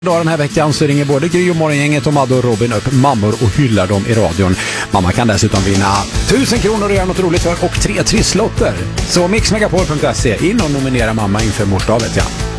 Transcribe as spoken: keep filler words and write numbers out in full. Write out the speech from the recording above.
Då den här veckan så ringer både Gry och Morgongänget och Madde och Robin upp mammor och hyllar dem i radion. Mamma kan dessutom vinna tusen kronor och göra något roligt för och tre trisslotter. Så mix megapol punkt se in och nominera mamma inför morsdagen, ja.